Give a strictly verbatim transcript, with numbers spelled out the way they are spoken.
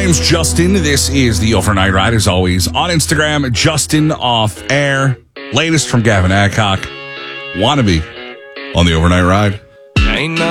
name's Justin. This is the Overnight Ride, as always. On Instagram, Justin Off Air. Latest from Gavin Adcock. Wannabe on the Overnight Ride. Ain't